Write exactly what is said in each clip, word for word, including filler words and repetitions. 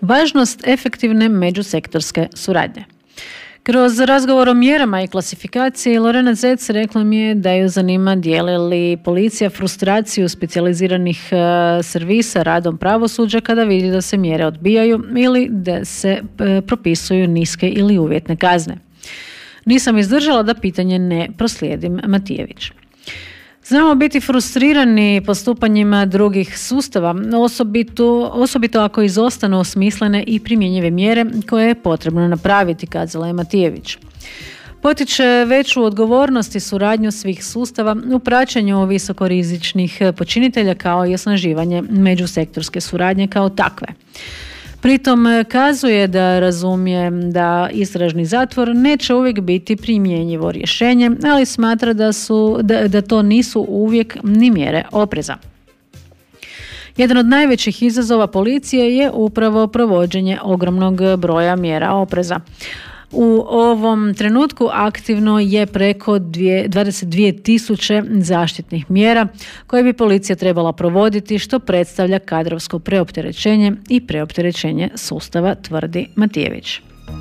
Važnost efektivne međusektorske suradnje. Kroz razgovor o mjerama i klasifikaciji, Lorena Zec rekla mi je da ju zanima dijeli li policija frustraciju specijaliziranih servisa radom pravosuđa kada vidi da se mjere odbijaju ili da se propisuju niske ili uvjetne kazne. Nisam izdržala da pitanje ne proslijedim Matijević. Znamo biti frustrirani postupanjima drugih sustava, osobito, osobito ako izostanu smislene i primjenjive mjere koje je potrebno napraviti, kazala je Matijević. Potiče veću odgovornost i suradnju svih sustava u praćenju visokorizičnih počinitelja kao i osnaživanje međusektorske suradnje kao takve. Pritom kazuje da razumije da istražni zatvor neće uvijek biti primjenjivo rješenje, ali smatra da, su, da, da to nisu uvijek ni mjere opreza. Jedan od najvećih izazova policije je upravo provođenje ogromnog broja mjera opreza. U ovom trenutku aktivno je preko dvadeset dvije tisuće zaštitnih mjera koje bi policija trebala provoditi, što predstavlja kadrovsko preopterećenje i preopterećenje sustava, tvrdi Matijević.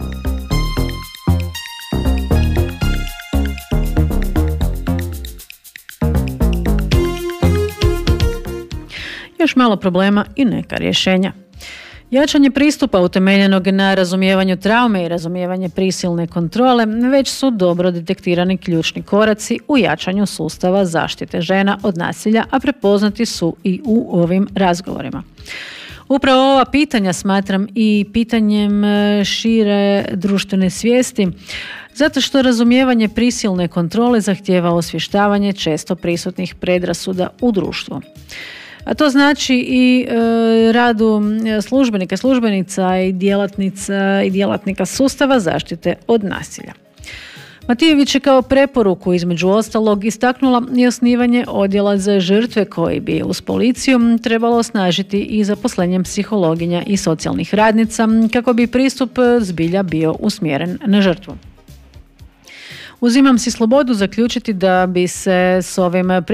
Još malo problema i neka rješenja. Jačanje pristupa utemeljenog na razumijevanju traume i razumijevanje prisilne kontrole već su dobro detektirani ključni koraci u jačanju sustava zaštite žena od nasilja, a prepoznati su i u ovim razgovorima. Upravo ova pitanja smatram i pitanjem šire društvene svijesti, zato što razumijevanje prisilne kontrole zahtijeva osvještavanje često prisutnih predrasuda u društvu. A to znači i e, radu službenika, službenica i djelatnica i djelatnika sustava zaštite od nasilja. Matijević je kao preporuku između ostalog istaknula i osnivanje odjela za žrtve koji bi uz policiju trebalo osnažiti i zaposlenjem psihologinja i socijalnih radnica kako bi pristup zbilja bio usmjeren na žrtvu. Uzimam si slobodu zaključiti da bi se s ovim